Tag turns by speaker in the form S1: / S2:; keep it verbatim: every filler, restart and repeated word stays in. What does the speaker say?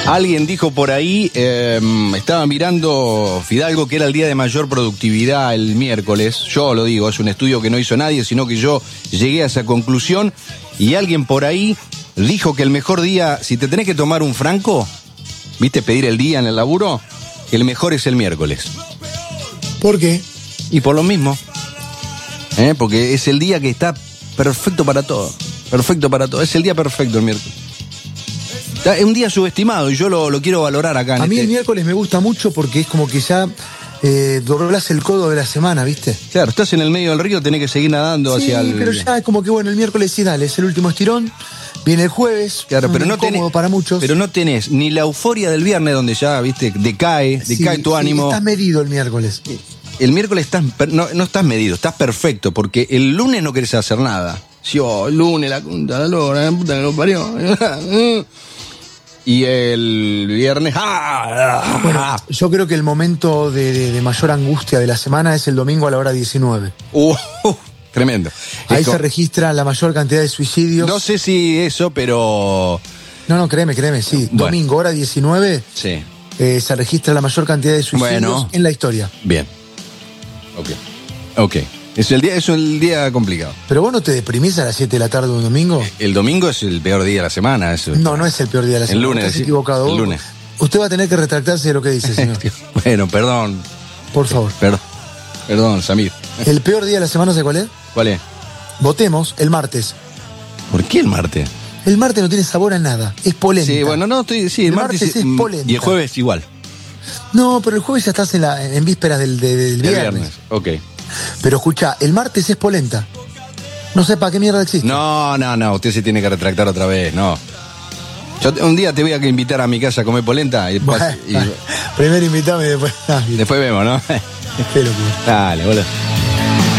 S1: Alguien dijo por ahí, eh, estaba mirando Fidalgo, que era el día de mayor productividad el miércoles. Yo lo digo, es un estudio que no hizo nadie, sino que yo llegué a esa conclusión. Y alguien por ahí dijo que el mejor día, si te tenés que tomar un franco, ¿viste? Pedir el día en el laburo, que el mejor es el miércoles.
S2: ¿Por qué?
S1: Y por lo mismo. ¿Eh? Porque es el día que está perfecto para todo. Perfecto para todo. Es el día perfecto el miércoles. Es un día subestimado y yo lo, lo quiero valorar acá. En
S2: A mí
S1: este...
S2: el miércoles me gusta mucho porque es como que ya eh, doblás el codo de la semana, ¿viste?
S1: Claro, estás en el medio del río, tenés que seguir nadando
S2: sí,
S1: hacia el...
S2: pero ya es como que bueno, el miércoles sí, dale, es el último estirón, viene el jueves,
S1: claro, pero no tenés,
S2: para muchos.
S1: Pero no tenés ni la euforia del viernes donde ya, viste, decae, decae
S2: sí,
S1: tu
S2: sí,
S1: ánimo.
S2: Estás medido el miércoles.
S1: El miércoles estás, no, no estás medido, estás perfecto, porque el lunes no querés hacer nada. Sí, oh, el lunes, la punta, la lora, la puta que lo parió. Y el viernes... ¡ah!
S2: Bueno, yo creo que el momento de, de, de mayor angustia de la semana es el domingo a la hora diecinueve.
S1: Uh, uh, tremendo.
S2: Ahí
S1: Esto,
S2: se registra la mayor cantidad de suicidios.
S1: No sé si eso, pero...
S2: No, no, créeme, créeme, sí.
S1: Bueno.
S2: Domingo, hora diecinueve,
S1: Sí.
S2: eh, se registra la mayor cantidad de suicidios
S1: Bueno.
S2: en la historia.
S1: Bien. Ok. Ok. Es el día, es el día complicado.
S2: Pero vos no te deprimís a las siete de la tarde de un domingo.
S1: El domingo es el peor día de la semana. Eso.
S2: No, no es el peor día de la semana.
S1: El lunes.
S2: Estás equivocado.
S1: El lunes.
S2: Usted va a tener que retractarse de lo que dice, señor.
S1: Bueno, perdón.
S2: Por favor.
S1: Perdón. Perdón, Samir.
S2: ¿El peor día de la semana, ¿sabe cuál es?
S1: ¿Cuál es?
S2: Votemos el martes.
S1: ¿Por qué el martes?
S2: El martes no tiene sabor a nada. Es polenta.
S1: Sí, bueno, no, estoy. Sí, el,
S2: El
S1: martes,
S2: martes es
S1: mm,
S2: polenta.
S1: Y el jueves igual.
S2: No, pero el jueves ya estás en, la, en vísperas del, de- del
S1: El
S2: viernes.
S1: viernes. Ok.
S2: Pero escucha, el martes es polenta. No sé para qué mierda existe.
S1: No, no, no. Usted se tiene que retractar otra vez. No. Yo te- un día te voy a invitar a mi casa a comer polenta y después,
S2: Bueno,
S1: y-
S2: primero invítame y después. Ah,
S1: después vemos, ¿no?
S2: qué locura.
S1: Dale, boludo.